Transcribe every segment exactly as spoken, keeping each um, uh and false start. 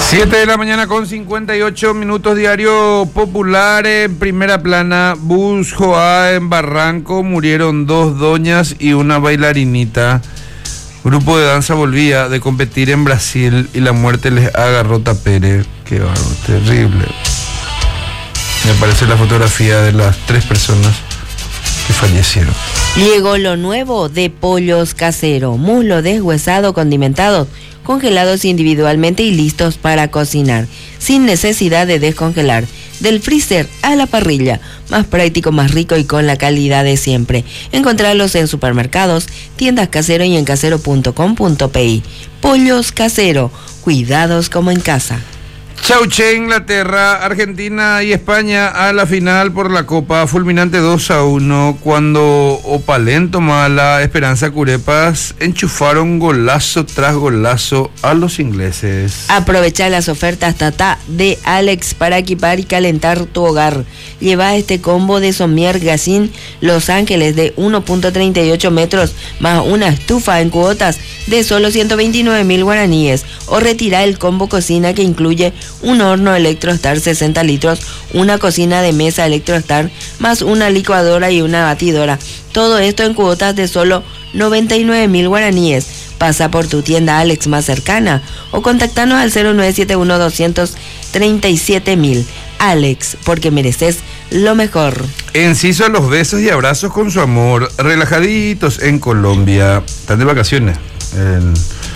siete de la mañana con cincuenta y ocho minutos. Diario Popular en primera plana. Bus Joá en Barranco, murieron dos doñas y una bailarinita. Grupo de danza volvía de competir en Brasil y la muerte les agarró tapere. Qué bárbaro, terrible. Me aparece la fotografía de las tres personas que fallecieron. Llegó lo nuevo de Pollos Casero, muslo deshuesado condimentado, congelados individualmente y listos para cocinar, sin necesidad de descongelar. Del freezer a la parrilla, más práctico, más rico y con la calidad de siempre. Encontrarlos en supermercados, tiendas Casero y en casero punto com punto pi. Pollos Casero, cuidados como en casa. Chauche, Inglaterra, Argentina y España a la final por la Copa, fulminante dos a uno, cuando Opalento Mala, Esperanza Curepas enchufaron golazo tras golazo a los ingleses. Aprovecha las ofertas Tata de Alex para equipar y calentar tu hogar. Lleva este combo de Sommier Gacín Los Ángeles de uno punto treinta y ocho metros más una estufa en cuotas de solo ciento veintinueve mil guaraníes, o retira el combo cocina que incluye un horno Electrostar sesenta litros, una cocina de mesa Electrostar, más una licuadora y una batidora. Todo esto en cuotas de solo noventa y nueve mil guaraníes. Pasa por tu tienda Alex más cercana o contactanos al cero nueve siete uno dos tres siete mil. Alex, porque mereces lo mejor. Enciso a los besos y abrazos con su amor, relajaditos en Colombia. Están de vacaciones en,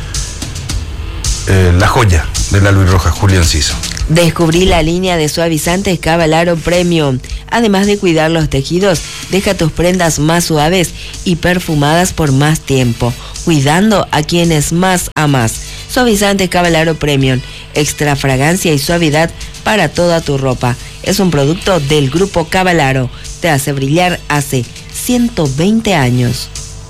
en La Joya de la Luis Rojas, Julio Enciso. Descubrí la línea de suavizantes Cavalaro Premium. Además de cuidar los tejidos, deja tus prendas más suaves y perfumadas por más tiempo, cuidando a quienes más amas. Suavizantes Cavalaro Premium, extra fragancia y suavidad para toda tu ropa. Es un producto del Grupo Cavalaro. Te hace brillar hace ciento veinte años.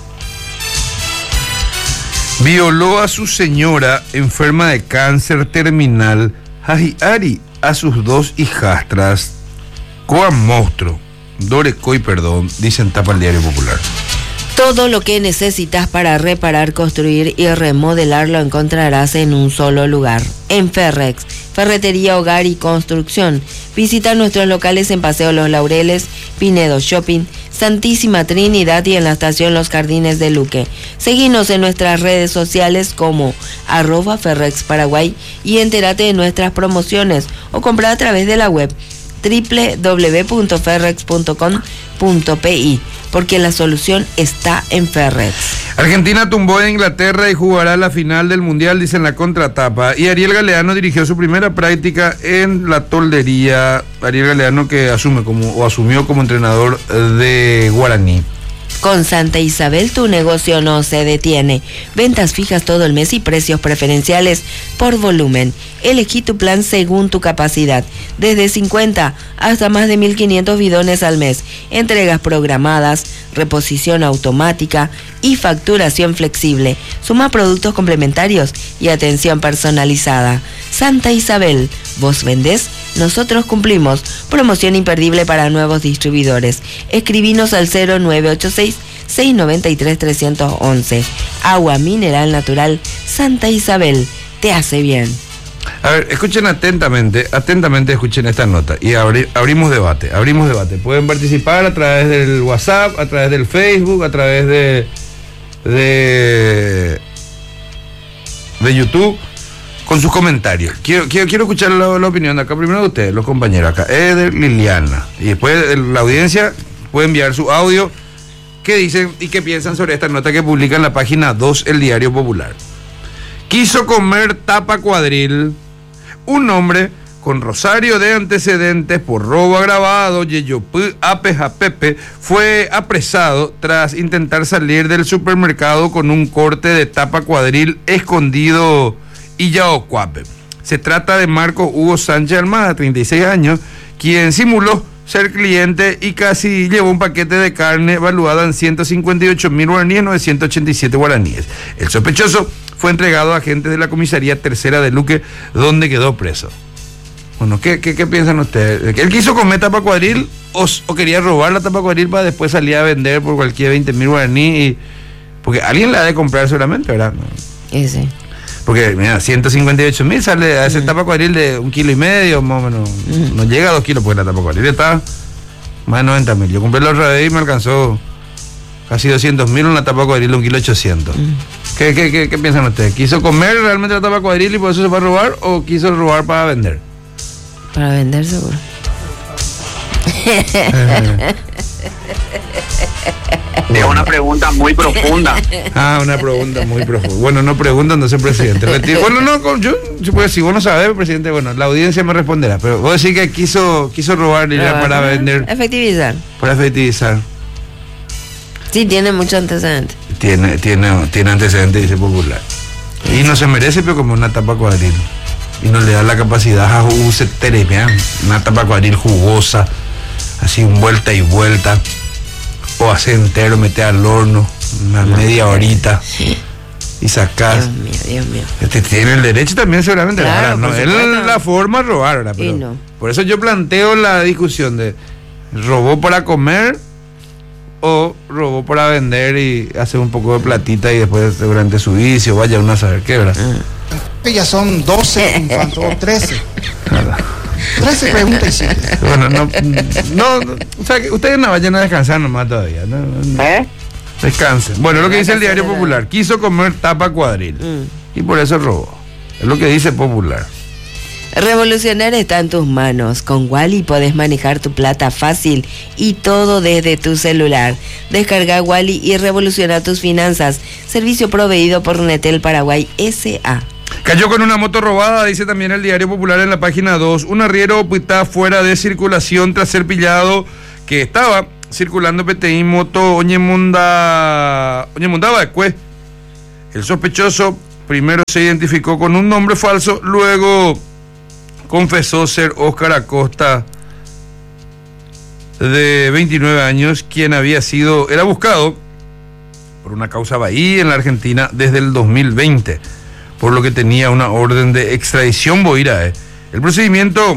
Violó a su señora enferma de cáncer terminal, Jajiari, a sus dos hijastras. Coan monstruo, Dorecoy, perdón, dicen tapa el Diario Popular. Todo lo que necesitas para reparar, construir y remodelar lo encontrarás en un solo lugar. En Ferrex, Ferretería, Hogar y Construcción. Visita nuestros locales en Paseo Los Laureles, Pinedo Shopping, Santísima Trinidad y en la estación Los Jardines de Luque. Seguinos en nuestras redes sociales como arroba Ferrex Paraguay y entérate de nuestras promociones o compra a través de la web doble u doble u doble u punto ferrex punto com punto pi, porque la solución está en Ferrex. Argentina tumbó a Inglaterra y jugará la final del Mundial, dice en la contratapa. Y Ariel Galeano dirigió su primera práctica en la toldería. Ariel Galeano, que asume como o asumió como entrenador de Guaraní. Con Santa Isabel tu negocio no se detiene. Ventas fijas todo el mes y precios preferenciales por volumen. Elegí tu plan según tu capacidad. Desde cincuenta hasta más de mil quinientos bidones al mes. Entregas programadas, reposición automática y facturación flexible. Suma productos complementarios y atención personalizada. Santa Isabel, vos vendés, nosotros cumplimos. Promoción imperdible para nuevos distribuidores. Escribinos al cero nueve ocho seis, seis nueve tres, tres uno uno. Agua mineral natural Santa Isabel, te hace bien. A ver, escuchen atentamente, atentamente escuchen esta nota y abri, abrimos debate, abrimos debate. Pueden participar a través del WhatsApp, a través del Facebook, a través de de, de YouTube, con sus comentarios. Quiero, quiero, quiero escuchar la, la opinión de acá, primero de ustedes, los compañeros acá, Eder, Liliana, y después la audiencia puede enviar su audio, qué dicen y qué piensan sobre esta nota que publica en la página dos El Diario Popular. Quiso comer tapa cuadril. Un hombre con rosario de antecedentes por robo agravado, Yeyopú, Apejapepe, fue apresado tras intentar salir del supermercado con un corte de tapa cuadril escondido y Yaocuape. Se trata de Marco Hugo Sánchez Almada, treinta y seis años, quien simuló ser cliente y casi llevó un paquete de carne valuada en ciento cincuenta y ocho mil guaraníes, novecientos ochenta y siete guaraníes. El sospechoso fue entregado a agentes de la comisaría tercera de Luque, donde quedó preso. Bueno, ¿qué, qué, qué piensan ustedes? ¿Él quiso comer tapa cuadril o, o quería robar la tapa cuadril para después salir a vender por cualquier veinte mil guaraníes? Y, porque alguien la ha de comprar seguramente, ¿verdad? Ese. Porque, mira, ciento cincuenta y ocho mil sale a ese mm. tapa cuadril de un kilo y medio, más o menos. Mm. No llega a dos kilos porque la tapa cuadril está más de noventa mil. Yo compré la otra vez y me alcanzó casi doscientos mil una tapa cuadril de un kilo ochocientos. Mm. ¿Qué, qué, qué, ¿Qué piensan ustedes? ¿Quiso comer realmente la tapa cuadril y por eso se va a robar o quiso robar para vender? Para vender seguro. Es una pregunta muy profunda. Ah, una pregunta muy profunda. Bueno, no preguntan, no sé, presidente. Retiro. Bueno, no, yo, yo pues, si vos no sabés, presidente, bueno, la audiencia me responderá. Pero vos decís que quiso, quiso robar y ya para vender. Efectivizar. Para efectivizar. Sí, tiene mucho antecedente. Tiene, tiene, tiene antecedente, dice Popular. Y no se merece, pero como una tapa cuadril. Y no le da la capacidad a jugarse teremian, una tapa cuadril jugosa, así un vuelta y vuelta. O hacer entero, meter al horno una no, media horita sí. Y sacar. Dios mío, Dios mío. Este tiene el derecho también seguramente claro, de robar, ¿no? Él la forma de robar, ¿verdad? Pero no. Por eso yo planteo la discusión de robó para comer o robó para vender y hacer un poco de platita y después seguramente su vicio, vaya uno a saber qué, ¿verdad? Ah. Ya son doce en cuanto a trece. Nada. trece preguntas y siete. Bueno, no, no, no, o sea, que ustedes no vayan a descansar nomás todavía, ¿no? No. ¿Eh? Descansen. Bueno, es lo que dice el Diario Popular. Quiso comer tapa cuadril mm. y por eso robó. Es lo que dice Popular. Revolucionar está en tus manos. Con Wally podés manejar tu plata fácil y todo desde tu celular. Descarga Wally y revoluciona tus finanzas. Servicio proveído por Netel Paraguay S A Cayó con una moto robada, dice también el Diario Popular en la página dos. Un arriero está fuera de circulación tras ser pillado, que estaba circulando P T I moto Oñemunda Oñemundabacue. El sospechoso primero se identificó con un nombre falso, luego confesó ser Óscar Acosta, de veintinueve años, quien había sido, era buscado por una causa Bahía en la Argentina desde el dos mil veinte. Por lo que tenía una orden de extradición Boirae. El procedimiento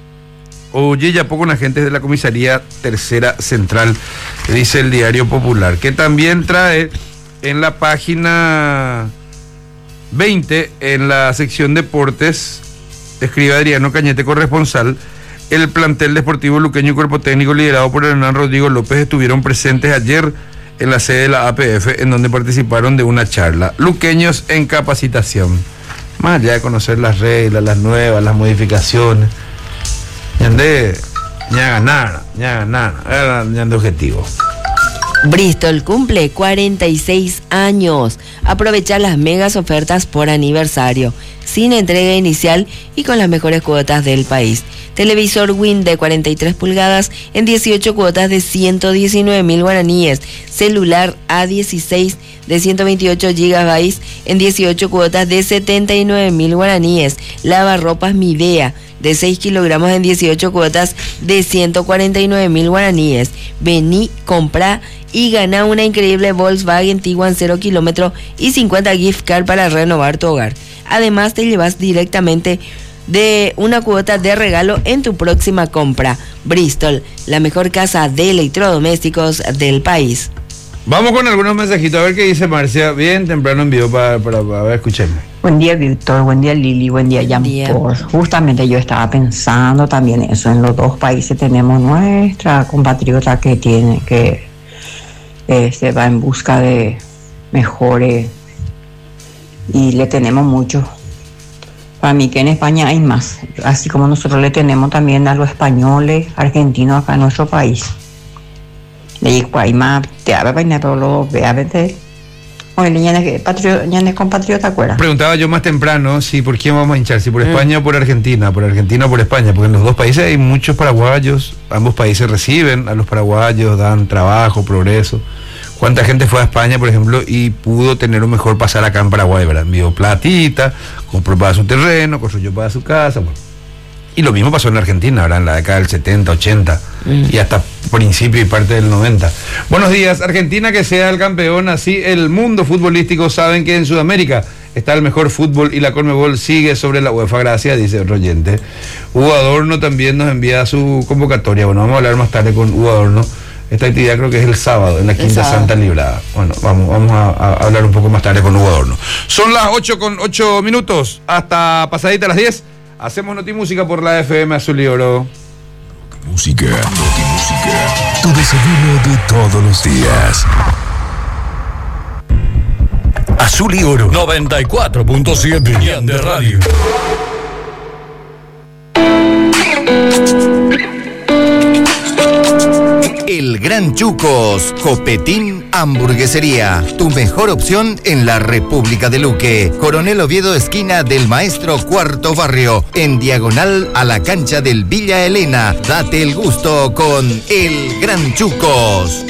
oye ya poco con agentes de la comisaría tercera central, dice el Diario Popular, que también trae en la página veinte, en la sección deportes, escribe Adriano Cañete, corresponsal. El plantel deportivo luqueño y cuerpo técnico liderado por Hernán Rodrigo López estuvieron presentes ayer en la sede de la A P F, en donde participaron de una charla. Luqueños en capacitación. Más allá de conocer las reglas, las nuevas, las modificaciones. Ñande, ña ganar, ña ganar, era ñande objetivo. Bristol cumple cuarenta y seis años. Aprovecha las megas ofertas por aniversario, sin entrega inicial y con las mejores cuotas del país. Televisor Win de cuarenta y tres pulgadas en dieciocho cuotas de ciento diecinueve mil guaraníes. Celular A dieciséis de ciento veintiocho gigabytes en dieciocho cuotas de setenta y nueve mil guaraníes. Lavarropas Midea de seis kilogramos en dieciocho cuotas de ciento cuarenta y nueve mil guaraníes. Vení, comprá y gana una increíble Volkswagen Tiguan cero kilómetro y cincuenta gift card para renovar tu hogar. Además te llevas directamente de una cuota de regalo en tu próxima compra. Bristol, la mejor casa de electrodomésticos del país. Vamos con algunos mensajitos a ver qué dice Marcia. Bien temprano en vivo para, para, para ver, escucharme. Buen día, Víctor. Buen día, Lili. Buen día, Jan Paul. Justamente yo estaba pensando también eso. En los dos países tenemos nuestra compatriota que tiene que este, va en busca de mejores y le tenemos mucho. Para mí que en España hay más, así como nosotros le tenemos también a los españoles, argentinos acá en nuestro país. De hay más, te habla para pero lo vea vete. Oye, ya es compatriota, ¿acuerdas? Preguntaba yo más temprano si por quién vamos a hinchar, si por España mm. o por Argentina, por Argentina o por España, porque en los dos países hay muchos paraguayos, ambos países reciben a los paraguayos, dan trabajo, progreso. ¿Cuánta gente fue a España, por ejemplo, y pudo tener un mejor pasar acá en Paraguay, ¿verdad? Envió platita, compró para su terreno, construyó para su casa, bueno. Y lo mismo pasó en Argentina, ¿verdad? En la década del setenta, ochenta mm. y hasta principio y parte del noventa. Buenos días, Argentina que sea el campeón, así el mundo futbolístico saben que en Sudamérica está el mejor fútbol y la Conmebol sigue sobre la UEFA, gracias, dice otro oyente. Hugo Adorno también nos envía su convocatoria, bueno, vamos a hablar más tarde con Hugo Adorno. Esta actividad creo que es el sábado en la Quinta sábado. Santa Librada. Bueno, vamos, vamos a, a hablar un poco más tarde con Hugo Adorno. Son las ocho con ocho minutos, hasta pasadita las diez. Hacemos Notimúsica por la F M Azul y Oro. Música, Notimúsica, tu desayuno de todos los días. Azul y Oro noventa y cuatro punto siete de radio. El Gran Chucos, Copetín Hamburguesería, tu mejor opción en la República de Luque. Coronel Oviedo, esquina del Maestro Cuarto Barrio, en diagonal a la cancha del Villa Elena. Date el gusto con El Gran Chucos.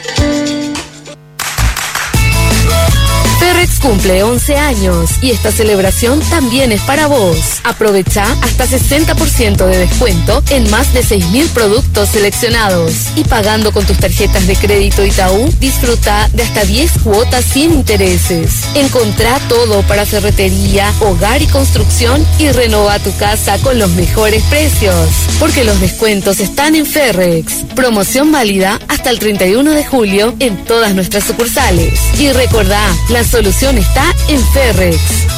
Ferrex cumple once años y esta celebración también es para vos. Aprovecha hasta sesenta por ciento de descuento en más de seis mil productos seleccionados. Y pagando con tus tarjetas de crédito Itaú, disfruta de hasta diez cuotas sin intereses. Encontrá todo para ferretería, hogar y construcción y renova tu casa con los mejores precios. Porque los descuentos están en Ferrex. Promoción válida hasta el treinta y uno de julio en todas nuestras sucursales. Y recordá, la solución está en Ferrex.